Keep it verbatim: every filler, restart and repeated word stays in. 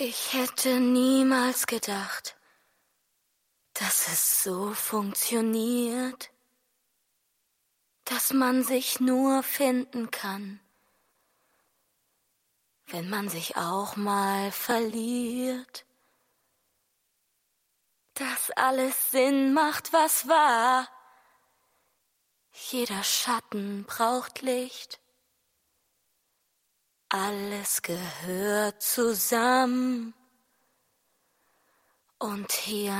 Ich hätte niemals gedacht, dass es so funktioniert, dass man sich nur finden kann, wenn man sich auch mal verliert, dass alles Sinn macht, was war. Jeder Schatten braucht Licht. Alles gehört zusammen. Und hier